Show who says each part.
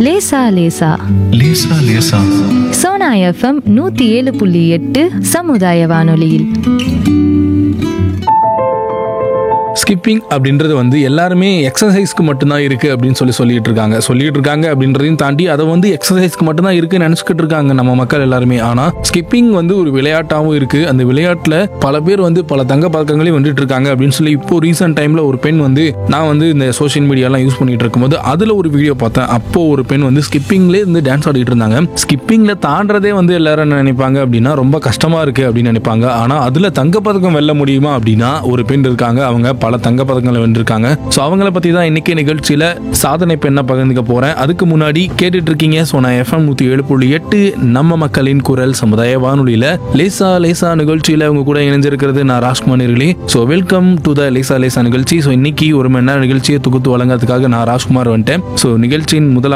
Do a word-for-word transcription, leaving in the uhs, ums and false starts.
Speaker 1: லேசா லேசா
Speaker 2: லேசா லேசா
Speaker 1: சோனா எஃப்எம் நூத்தி ஏழு புள்ளி எட்டு சமுதாய வானொலியில்.
Speaker 3: ஸ்கிப்பிங் அப்படின்றது வந்து எல்லாருமே எக்ஸசைஸ்க்கு மட்டும்தான் இருக்குது அப்படின்னு சொல்லி சொல்லிட்டு இருக்காங்க சொல்லிட்டு இருக்காங்க அப்படின்றதையும் தாண்டி அதை வந்து எக்ஸசைஸ்க்கு மட்டும்தான் இருக்குன்னு நினச்சிக்கிட்டு இருக்காங்க நம்ம மக்கள் எல்லாருமே. ஆனால் ஸ்கிப்பிங் வந்து ஒரு விளையாட்டாகவும் இருக்குது. அந்த விளையாட்டில் பல பேர் வந்து பல தங்க பதக்கங்களையும் வென்றுட்டு இருக்காங்க அப்படின்னு சொல்லி இப்போ ரீசெண்ட் டைமில் ஒரு பெண் வந்து நான் வந்து இந்த சோஷியல் மீடியாலாம் யூஸ் பண்ணிட்டு இருக்கும்போது அதில் ஒரு வீடியோ பார்த்தேன். அப்போ ஒரு பெண் வந்து ஸ்கிப்பிங்லேயே இருந்து டான்ஸ் ஆடிட்டு இருந்தாங்க. ஸ்கிப்பிங்கில் தாண்டதே வந்து எல்லாரும் என்ன நினைப்பாங்க அப்படின்னா ரொம்ப கஷ்டமாக இருக்குது அப்படின்னு நினைப்பாங்க. ஆனால் அதில் தங்கப்பதக்கம் வெல்ல முடியுமா அப்படின்னா ஒரு பெண் இருக்காங்க, அவங்க பல தங்க பதக்கங்களை வென்றிருக்காங்க. ஸோ அவங்கள பற்றி தான் இன்னைக்கு நிகழ்ச்சியில் சாதனை பெண்ணை பகிர்ந்துக்க போகிறேன். அதுக்கு முன்னாடி கேட்டுட்டு இருக்கீங்க சோனா எஃப்எம் நூற்றி ஏழு புள்ளி எட்டு நம்ம மக்களின் குரல் சமுதாய வானொலியில் லேசா லேசா நிகழ்ச்சியில் அவங்க கூட இணைஞ்சிருக்கிறது நான் ராஜ்குமார் நேயர்களே. ஸோ வெல்கம் டு த லேசா லேசா நிகழ்ச்சி. ஸோ இன்னைக்கு ஒரு மணி நேரம் நிகழ்ச்சியை தொகுத்து வழங்குறதுக்காக நான் ராஜ்குமார் வந்துட்டேன். ஸோ நிகழ்ச்சியின் முதல்